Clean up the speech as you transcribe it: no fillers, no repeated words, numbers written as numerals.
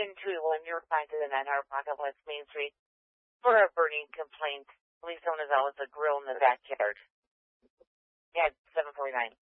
99281, you're assigned to the 900 block of West Main Street for a burning complaint. Police own as well as a grill in the backyard. Yeah, 749.